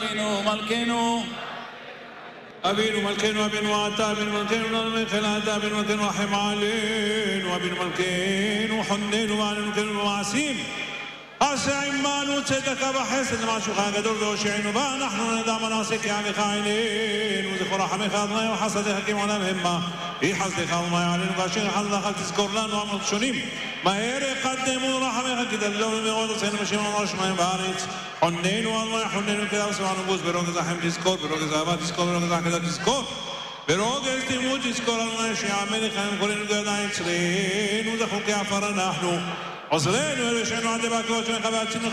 אבינו מלכנו אבינו מלכנו אבינו אתה אבינו מלכנו לנו מלכנו אתה אבינו מלכנו רחם עלינו אבינו מלכנו חוננו ועלינו כנו במעשים עשה עמנו צדקה וחסד למען שולחן הגדול והושיענו ואנחנו נדע מה נעשה כי עמך עינינו זכור רחמך אדוני וחסדיך כעולם המה היא חסדך ומה יעלינו ואשר יחסדך תזכור לנו עמות שונים מהר יقدمנו רחמך כי דלנו מאוד עשינו בשמנו השמיים בארץ חוננו אדוני חוננו כדאו סבנו בוז ברוגז החם תזכור ברוגז אהבה תזכור ברוגז החדה תזכור ברוגז תימות תזכור אדוני שיעמד לכם כולנו גדע אצלנו זה חוקי עפר אנחנו עוזרנו אלו שאינו עדי בהקרות שלך והצינך